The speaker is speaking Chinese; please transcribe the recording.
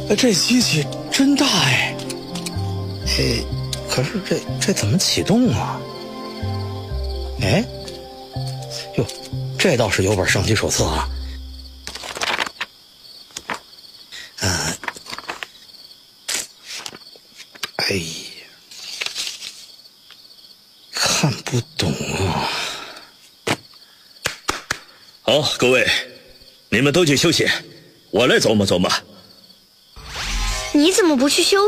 这机器真大哎！可是这怎么启动啊？哎，哟，这倒是有本升级手册啊。哎呀，看不懂啊。 好，各位，你们都去休息，我来琢磨琢磨。 你怎么不去休